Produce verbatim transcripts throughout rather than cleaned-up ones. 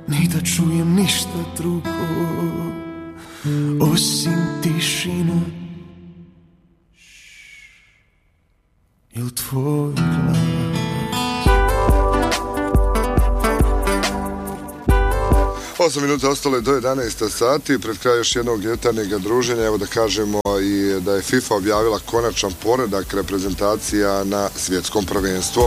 ni da čujem ništa drugo osim tišinu il tvoj glas. osam minuta ostalo je do jedanaest sati, pred kraj još jednog jutarnjeg druženja. Evo da kažemo i da je FIFA objavila konačan poredak reprezentacija na svjetskom prvenstvu.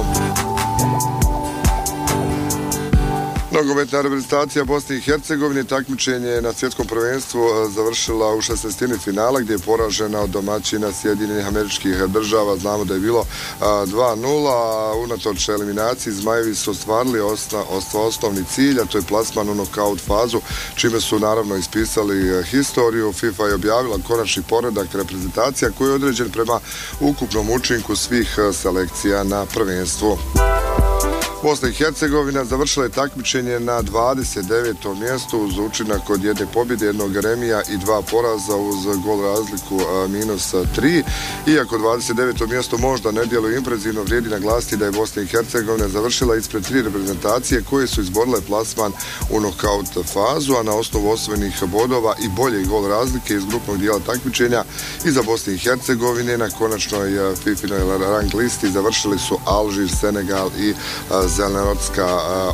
Nogometna reprezentacija Bosne i Hercegovine takmičenje na svjetskom prvenstvu završila u šesnaestini finala gdje je poražena od domaćina Sjedinjenih Američkih Država. Znamo da je bilo dva nula, unatoč eliminaciji Zmajevi su ostvarili osna, osnovni cilj, a to je plasman u nokaut fazu, čime su naravno ispisali historiju. FIFA je objavila konačni poredak reprezentacija koji je određen prema ukupnom učinku svih selekcija na prvenstvu. Bosna i Hercegovina završila je takmičenje na dvadeset devetom mjestu uz učinak od jedne pobjede, jednog remija i dva poraza uz gol razliku minus tri. Iako dvadeset deveto mjesto možda ne djeluje impresivno, vrijedi naglasiti da je Bosna i Hercegovina završila ispred tri reprezentacije koje su izborile plasman u nokaut fazu, a na osnovu osvojenih bodova i bolje gol razlike iz grupnog dijela takmičenja iza Bosne i Hercegovine na konačnoj FIFInoj rang listi završili su Alžir, Senegal i Zelenortska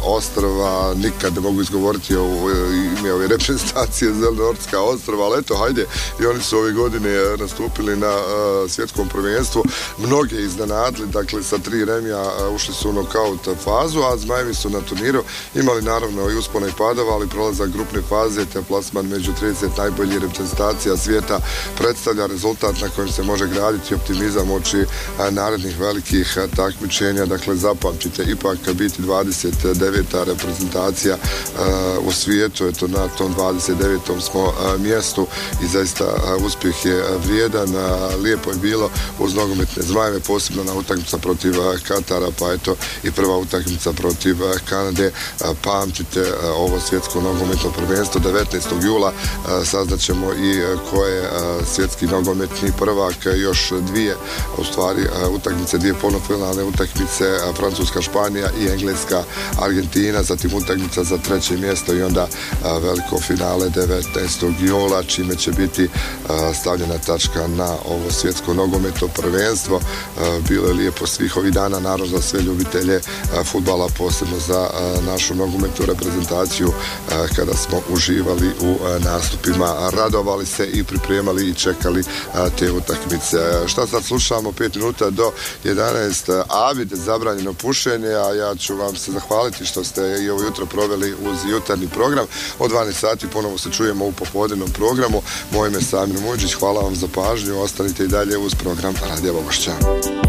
ostrva. Nikad ne mogu izgovoriti o ime ove reprezentacije Zelenortska ostrva, ali eto, hajde, i oni su ove godine nastupili na svjetskom prvenstvu. Mnoge iznenadili, dakle sa tri remija ušli su u nokaut fazu, a Zmajevi su na turniru imali naravno i uspona i padova, ali prolazak grupne faze te plasman među trideset najboljih reprezentacija svijeta predstavlja rezultat na kojem se može graditi optimizam oči narednih velikih takmičenja. Dakle, zapamtite, ipak biti dvadeset deveta reprezentacija uh, u svijetu, eto na tom dvadeset devetom smo uh, mjestu i zaista uh, uspjeh je uh, vrijedan. Uh, lijepo je bilo uz nogometne Zmajeve, posebno na utakmica protiv uh, Katara, pa eto i prva utakmica protiv uh, Kanade. Uh, pamtite uh, ovo svjetsko nogometno prvenstvo devetnaestog jula. Uh, saznaćemo i uh, ko je uh, svjetski nogometni prvak. Još dvije u stvari uh, utakmice, dvije polufinalne utakmice, uh, Francuska, Španija i Engleska, Argentina, zatim utakmica za treće mjesto i onda a, veliko finale devetnaestog jula, čime će biti a, stavljena tačka na ovo svjetsko nogometno prvenstvo. A, bilo je lijepo svih ovih dana, naravno za sve ljubitelje a, fudbala, posebno za a, našu nogometnu reprezentaciju a, kada smo uživali u a, nastupima, radovali se i pripremali i čekali a, te utakmice. A, šta sad slušamo? pet minuta do jedanaest. Avid, zabranjeno pušenje, a ja ću vam se zahvaliti što ste i ovo jutro proveli uz jutarnji program. Od dvanaest sati ponovo se čujemo u popodnevnom programu. Moje ime je Samir Mujđić, hvala vam za pažnju, ostanite i dalje uz program Radija Bogošća.